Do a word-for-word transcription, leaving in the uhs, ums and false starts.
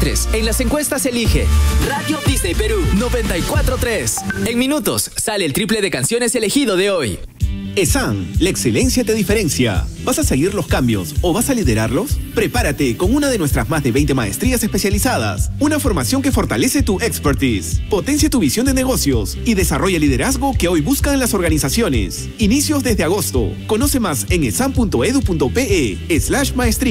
Londres. En las encuestas elige Radio Disney Perú noventa y cuatro punto tres. En minutos sale el triple de canciones elegido de hoy. ESAN, la excelencia te diferencia. ¿Vas a seguir los cambios o vas a liderarlos? Prepárate con una de nuestras más de veinte maestrías especializadas. Una formación que fortalece tu expertise, potencia tu visión de negocios y desarrolla el liderazgo que hoy buscan las organizaciones. Inicios desde agosto. Conoce más en esan punto edu punto pe slash maestría.